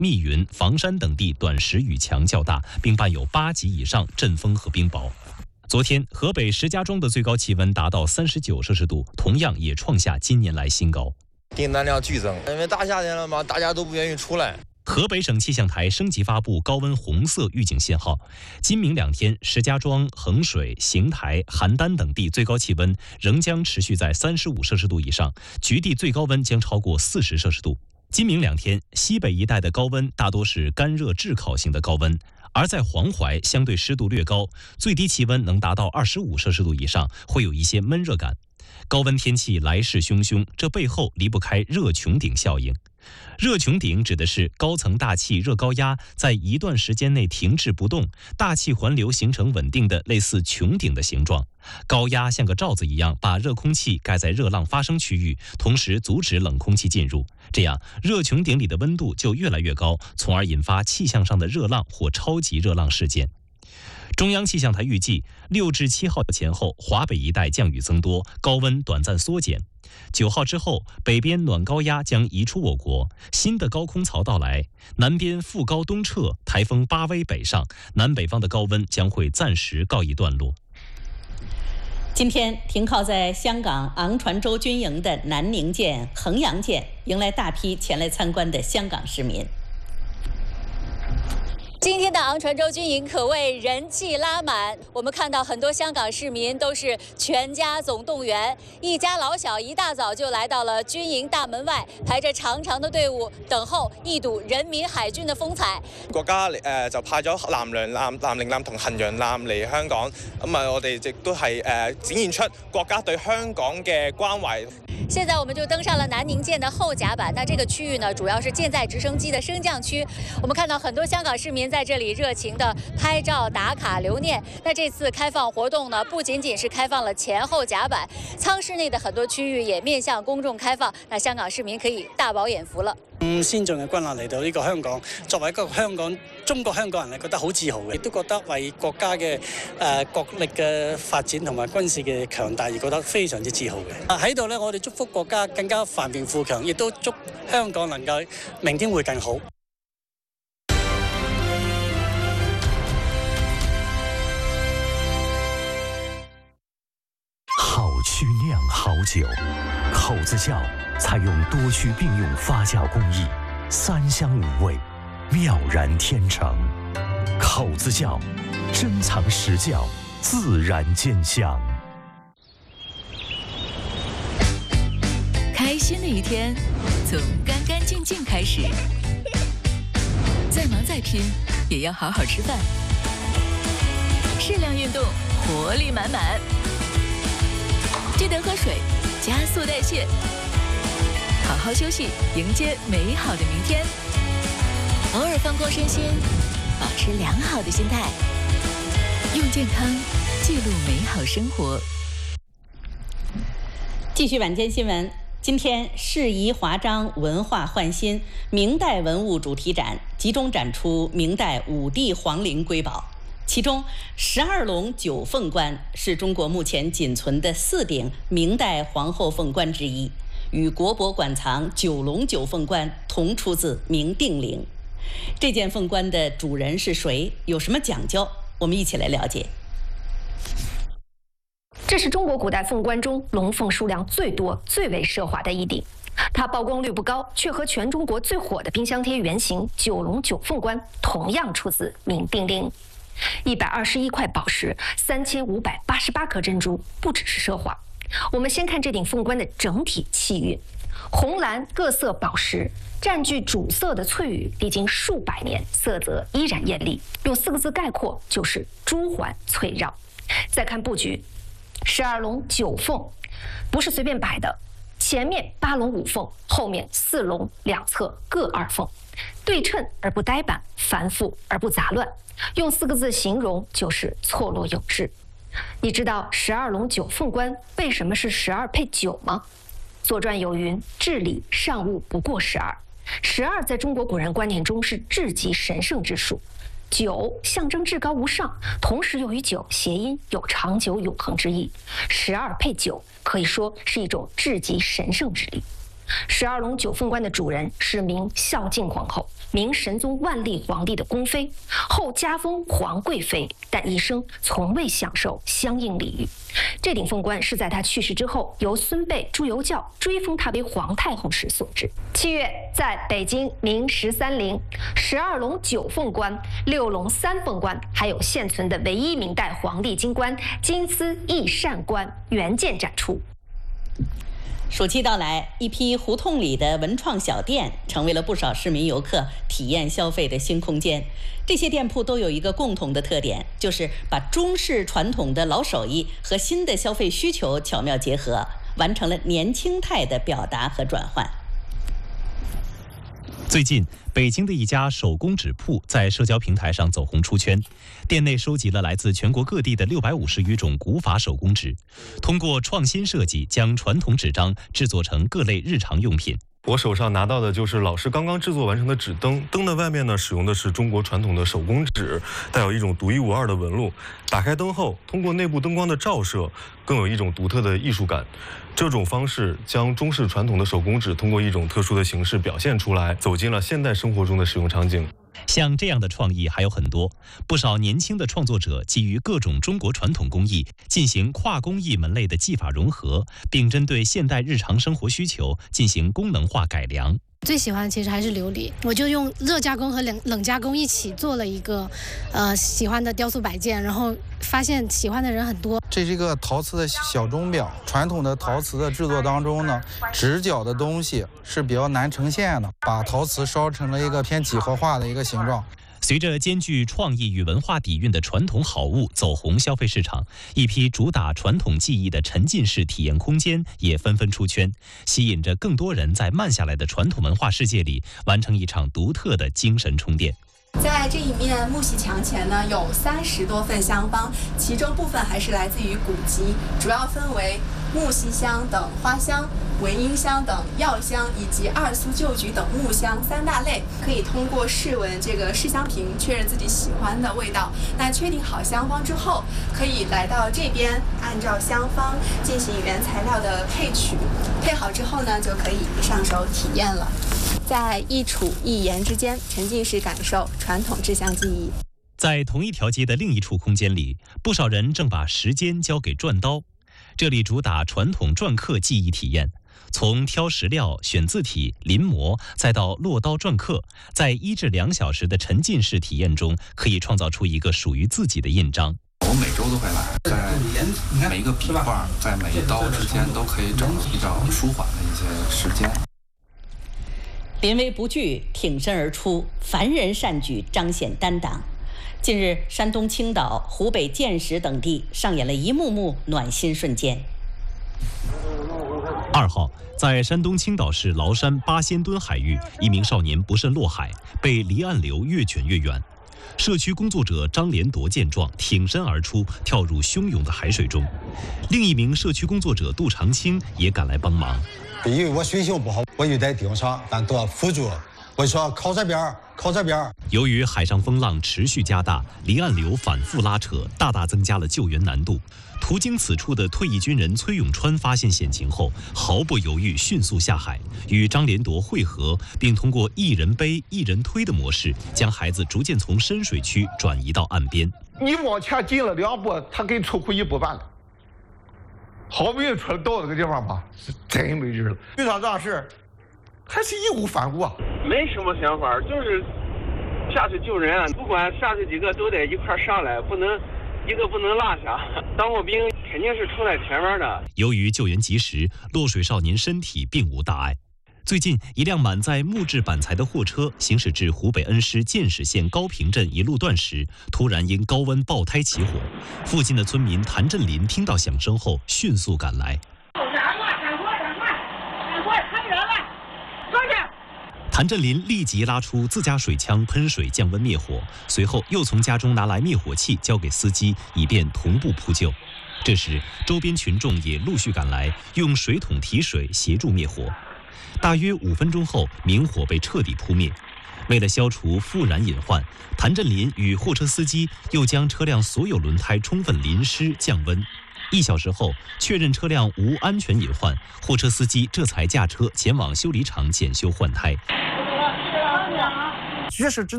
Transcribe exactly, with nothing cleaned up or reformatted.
密云、房山等地短时雨强较大，并伴有八级以上阵风和冰雹。昨天，河北石家庄的最高气温达到三十九摄氏度，同样也创下今年来新高。 订单量剧增，因为大夏天了嘛，大家都不愿意出来。 河北省气象台升级发布高温红色预警信号，今明两天，石家庄、衡水、邢台、邯郸等地最高气温仍将持续在三十五摄氏度以上，局地最高温将超过四十摄氏度。今明两天，西北一带的高温大多是干热炙烤型的高温，而在黄淮相对湿度略高，最低气温能达到二十五摄氏度以上，会有一些闷热感。高温天气来势汹汹，这背后离不开热穹顶效应。热穹顶指的是高层大气热高压在一段时间内停滞不动，大气环流形成稳定的类似穹顶的形状。高压像个罩子一样，把热空气盖在热浪发生区域，同时阻止冷空气进入。这样，热穹顶里的温度就越来越高，从而引发气象上的热浪或超级热浪事件。中央气象台预计，六至七号前后，华北一带降雨增多，高温短暂缩减。九号之后，北边暖高压将移出我国，新的高空槽到来，南边副高东撤，台风巴威北上，南北方的高温将会暂时告一段落。 今天停靠在香港昂船洲军营的南宁舰、衡阳舰迎来大批前来参观的香港市民。 今天的昂船洲军营可谓人气拉满，我们看到很多香港市民都是全家总动员，一家老小一大早就来到了军营大門外，排着長長的隊伍，等候一睹人民海軍的風采。 國家誒就派咗南洋艦、南寧艦同衡陽艦嚟香港，咁啊我哋亦都係誒展現出國家對香港嘅關懷。 現在我們就登上了南寧艦的後甲板，那這個區域呢，主要是艦載直升機的升降區。我們看到很多香港市民在這裡熱情的拍照打卡留念。那這次開放活動呢，不僅僅是開放了前後甲板，艙室內的很多區域也面向公眾開放。那香港市民可以大飽眼福了。 咁先進嘅軍艦嚟到呢個香港，作為一個香港中國香港人係覺得好自豪嘅，亦都覺得為國家嘅誒國力嘅發展同埋軍事嘅強大而覺得非常之自豪嘅。喺度呢，我哋祝福國家更加繁榮富強，亦都祝香港能夠明天會更好。 好曲釀好酒，口子窖採用多區並用發酵工藝，三香五味，妙然天成。口子窖，珍藏實窖，自然見香。 開心的一天，從乾乾淨淨開始。再忙再拼，也要好好吃飯。適量運動，活力滿滿。記得喝水，加速代謝。好好休息，迎接美好的明天。偶爾放空身心，保持良好的心態，用健康記錄美好生活。 繼續晚間新聞，今天世遺華章文化煥新明代文物主題展集中展出明代五帝皇陵瑰寶。其中，十二龍九鳳冠是中國目前僅存的四頂明代皇后鳳冠之一，與國博館藏九龍九鳳冠同出自明定陵。這件鳳冠的主人是誰？有什麼講究？我們一起來了解。 這是中國古代鳳冠中龍鳳數量最多、最為奢華的一頂。它曝光率不高，卻和全中國最火的冰箱貼原型九龍九鳳冠同樣出自明定陵。一百二十一塊寶石，三千五百八十八顆珍珠，不只是奢華。我們先看這頂鳳冠的整體氣韻，紅藍各色寶石佔據主色的翠羽，歷經數百年，色澤依然豔麗。用四個字概括，就是珠環翠繞。再看佈局，十二龍九鳳，不是隨便擺的，前面八龍五鳳，後面四龍，兩側各二鳳，對稱而不呆板，繁複而不雜亂。用四個字形容就是錯落有致。你知道十二龍九鳳冠為什麼是十二配九嗎？左傳有云：至理尚物不過十二。十二在中國古人觀念中是至極神聖之數，九象徵至高無上，同時又與九諧音，有長久永恆之意。十二配九可以說是一種至極神聖之力。 十二龙九凤冠的主人是明孝敬皇后，明神宗万历皇帝的宫妃，后加封皇贵妃，但一生从未享受相应礼遇。这顶凤冠是在她去世之后，由孙辈朱由校追封她为皇太后时所制。七月，在北京明十三陵，十二龙九凤冠、六龙三凤冠，还有现存的唯一明代皇帝金冠金丝翼扇冠原件展出。 暑期到来，一批胡同里的文创小店成为了不少市民游客体验消费的新空间。这些店铺都有一个共同的特点，就是把中式传统的老手艺和新的消费需求巧妙结合，完成了年轻态的表达和转换。 最近，北京的一家手工纸铺在社交平台上走红出圈。店内收集了来自全国各地的六百五十余种古法手工纸，通过创新设计，将传统纸张制作成各类日常用品。 我手上拿到的就是老师刚刚制作完成的纸灯，灯的外面呢使用的是中国传统的手工纸，带有一种独一无二的纹路。打开灯后，通过内部灯光的照射，更有一种独特的艺术感。这种方式将中式传统的手工纸通过一种特殊的形式表现出来，走进了现代生活中的使用场景。 像这样的创意还有很多，不少年轻的创作者基于各种中国传统工艺，进行跨工艺门类的技法融合，并针对现代日常生活需求进行功能化改良。 最喜欢的其实还是琉璃，我就用热加工和冷冷加工一起做了一个，呃，喜欢的雕塑摆件，然后发现喜欢的人很多。 这是一个陶瓷的小钟表，传统的陶瓷的制作当中呢，直角的东西是比较难呈现的，把陶瓷烧成了一个偏几何化的一个形状。 随着兼具创意与文化底蕴的传统好物走红消费市场，一批主打传统技艺的沉浸式体验空间也纷纷出圈，吸引着更多人在慢下来的传统文化世界里完成一场独特的精神充电。 在这一面木樨墙前呢，有三十多份香方，其中部分还是来自于古籍，主要分为木樨香等花香、文英香等药香以及二苏旧菊等木香三大类。可以通过试闻这个试香瓶确认自己喜欢的味道。那确定好香方之后，可以来到这边，按照香方进行原材料的配取，配好之后呢，就可以上手体验了。在一杵一言之间，沉浸式感受传统制香技艺。 在同一条街的另一处空间里，不少人正把时间交给篆刀。这里主打传统篆刻技艺体验，从挑石料、选字体、临摹，再到落刀篆刻，在一至两小时的沉浸式体验中，可以创造出一个属于自己的印章。 我每周都会来，在每一个笔画，在每一刀之间都可以找到比较舒缓的一些时间。 临危不惧，挺身而出，凡人善举，彰显担当。近日，山东青岛、湖北建石等地上演了一幕幕暖心瞬间。 二号，在山东青岛市崂山八仙墩海域，一名少年不慎落海，被离岸流越卷越远。社区工作者张连铎见状，挺身而出，跳入汹涌的海水中。另一名社区工作者杜长青也赶来帮忙。 因为我水性不好，我就在顶上，但得辅助。我说靠这边，靠这边。 由于海上风浪持续加大，离岸流反复拉扯，大大增加了救援难度。途经此处的退役军人崔永川发现险情后，毫不犹豫迅速下海，与张连铎会合，并通过一人背一人推的模式，将孩子逐渐从深水区转移到岸边。 你往前进了两步，他给出库一步半了。好不容易出来到这个地方吧，是真没劲了。遇到这样事，还是义无反顾啊。 没什么想法，就是下去救人啊！不管下去几个都得一块上来，不能一个不能落下。当过兵肯定是冲在前面的。由于救援及时，落水少年身体并无大碍。最近，一辆满载木质板材的货车行驶至湖北恩施建始县高平镇一路段时，突然因高温爆胎起火。附近的村民谭振林听到响声后，迅速赶来。谭振林立即拉出自家水枪喷水降温灭火，随后又从家中拿来灭火器交给司机，以便同步扑救。这时，周边群众也陆续赶来，用水桶提水协助灭火。大约五分钟后，明火被彻底扑灭。为了消除复燃隐患，谭振林与货车司机又将车辆所有轮胎充分淋湿降温。 一小时后，确认车辆无安全隐患，货车司机这才驾车前往修理厂检修换胎。 绝食之